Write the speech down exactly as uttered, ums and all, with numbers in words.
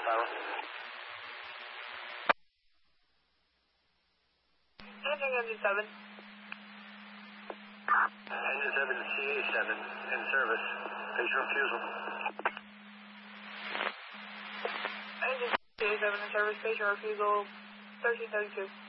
Bravo. Engine engine seven. Engine seven, C A seven, in service. Face refusal. Engine C A seven in service, station refusal, thirteen thirty-two.